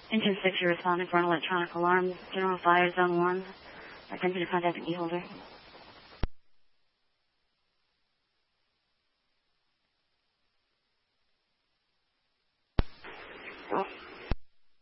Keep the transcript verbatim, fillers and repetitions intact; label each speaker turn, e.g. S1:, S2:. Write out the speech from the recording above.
S1: Engine six, you're responding for an electronic alarm. General fire zone one. Attention to contact the key holder.